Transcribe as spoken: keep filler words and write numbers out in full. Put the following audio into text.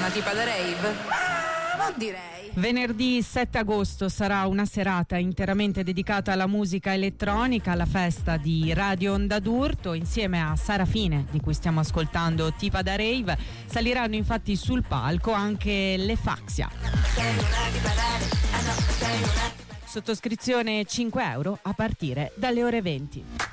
una tipa da rave? Ah, non direi. Venerdì sette agosto sarà una serata interamente dedicata alla musica elettronica, alla festa di Radio Onda d'Urto. Insieme a Sara Fine, di cui stiamo ascoltando Tipa da Rave, saliranno infatti sul palco anche le Faxia. Sottoscrizione cinque euro a partire dalle ore venti.